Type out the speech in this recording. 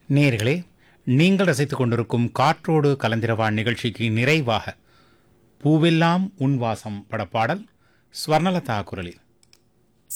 நேயர்களே, நீங்கள் ரசித்துக் கொண்டிருக்கும் காற்றோடு கலந்திரவா நிகழ்ச்சிக்கு நிறைவாக பூவெல்லாம் உன் வாசம் படப்பாடல் ஸ்வர்ணலதா குரலில்